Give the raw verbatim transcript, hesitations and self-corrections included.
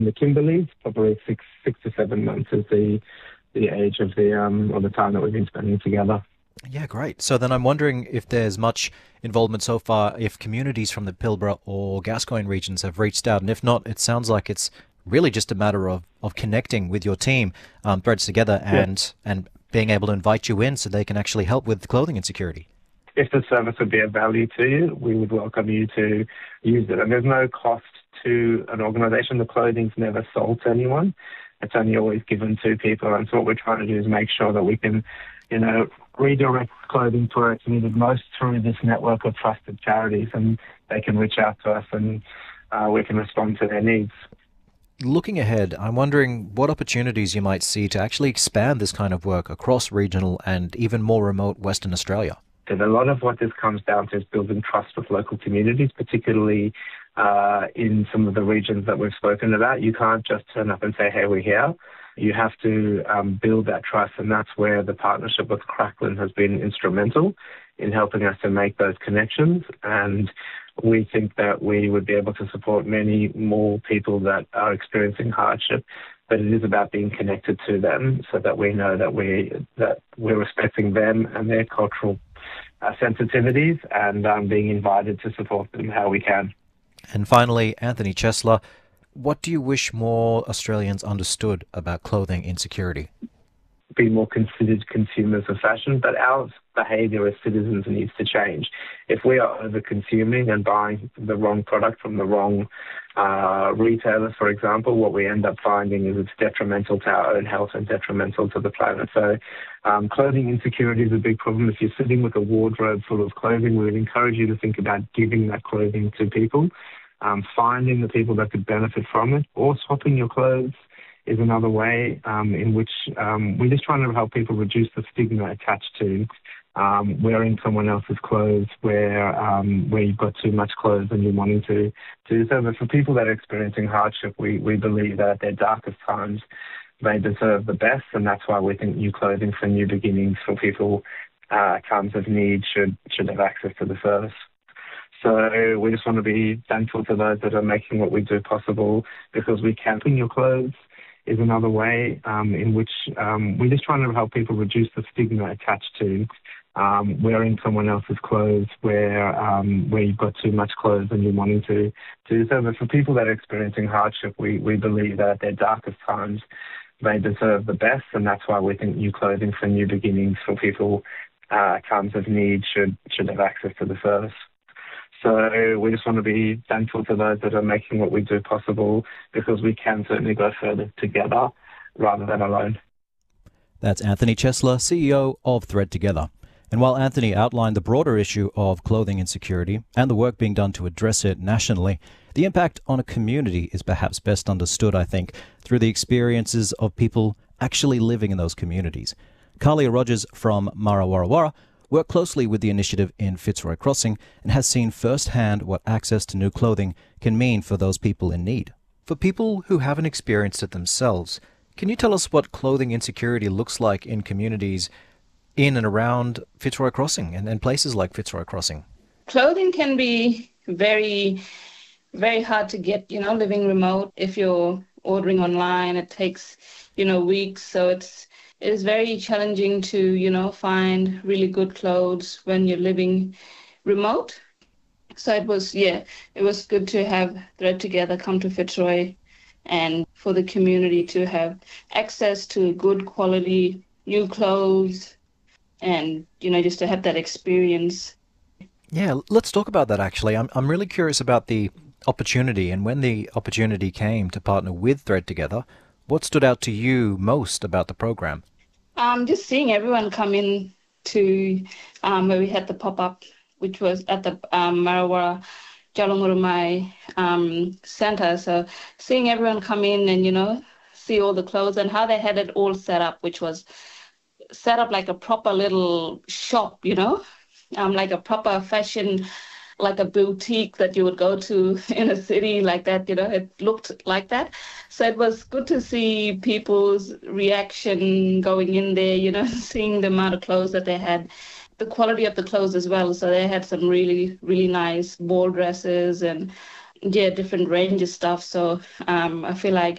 the Kimberleys, probably six six to seven months is the the age of the um or the time that we've been spending together. Yeah, great. So then I'm wondering if there's much involvement so far, if communities from the Pilbara or Gascoyne regions have reached out, and if not, it sounds like it's really just a matter of, of connecting with your team, um, Threads Together, and yeah. and being able to invite you in so they can actually help with clothing insecurity. If the service would be of value to you, we would welcome you to use it. And there's no cost to an organisation. The clothing's never sold to anyone. It's only always given to people. And so what we're trying to do is make sure that we can, you know, redirect clothing to where it's needed most through this network of trusted charities, and they can reach out to us and uh, we can respond to their needs. Looking ahead, I'm wondering what opportunities you might see to actually expand this kind of work across regional and even more remote Western Australia. And a lot of what this comes down to is building trust with local communities, particularly uh, in some of the regions that we've spoken about. You can't just turn up and say, hey, we're here. You have to um, build that trust, and that's where the partnership with Cracklin has been instrumental in helping us to make those connections. And we think that we would be able to support many more people that are experiencing hardship, but it is about being connected to them so that we know that, we, that we're respecting them and their cultural uh, sensitivities, and um, being invited to support them how we can. And finally, Anthony Chesler, what do you wish more Australians understood about clothing insecurity? Be more considered consumers of fashion, but our behaviour as citizens needs to change. If we are over-consuming and buying the wrong product from the wrong uh, retailer, for example, what we end up finding is it's detrimental to our own health and detrimental to the planet. So um, clothing insecurity is a big problem. If you're sitting with a wardrobe full of clothing, we would encourage you to think about giving that clothing to people, um, finding the people that could benefit from it, or swapping your clothes is another way um, in which um, we're just trying to help people reduce the stigma attached to um, wearing someone else's clothes where um, where you've got too much clothes and you're wanting to, to do so. But for people that are experiencing hardship, we, we believe that at their darkest times, they deserve the best, and that's why we think new clothing for new beginnings for people uh, times of need should should have access to the service. So we just want to be thankful to those that are making what we do possible, because we can clean your clothes is another way um, in which um, we're just trying to help people reduce the stigma attached to um, wearing someone else's clothes where um, where you've got too much clothes and you're wanting to, to do so. But for people that are experiencing hardship, we, we believe that at their darkest times, they deserve the best, and that's why we think new clothing for new beginnings for people uh, times of need should should have access to the service. So we just want to be thankful to those that are making what we do possible, because we can certainly go further together rather than alone. That's Anthony Chesler, C E O of Thread Together. And while Anthony outlined the broader issue of clothing insecurity and the work being done to address it nationally, the impact on a community is perhaps best understood, I think, through the experiences of people actually living in those communities. Kalia Rogers from Mara Warra Warra worked closely with the initiative in Fitzroy Crossing and has seen firsthand what access to new clothing can mean for those people in need. For people who haven't experienced it themselves, can you tell us what clothing insecurity looks like in communities in and around Fitzroy Crossing and, and places like Fitzroy Crossing? Clothing can be very, very hard to get, you know, living remote. If you're ordering online, it takes, you know, weeks. So it's It is very challenging to, you know, find really good clothes when you're living remote. So it was, yeah, it was good to have Thread Together come to Fitzroy and for the community to have access to good quality new clothes and, you know, just to have that experience. Yeah, let's talk about that actually. I'm I'm really curious about the opportunity, and when the opportunity came to partner with Thread Together, what stood out to you most about the program? Um, just seeing everyone come in to um, where we had the pop-up, which was at the um, Mara Warra Jalungurumai um, Centre. So seeing everyone come in and, you know, see all the clothes and how they had it all set up, which was set up like a proper little shop, you know, um, like a proper fashion, like a boutique that you would go to in a city like that, you know, it looked like that. So it was good to see people's reaction going in there, you know, seeing the amount of clothes that they had, the quality of the clothes as well. So they had some really, really nice ball dresses and yeah, different range of stuff. So um, I feel like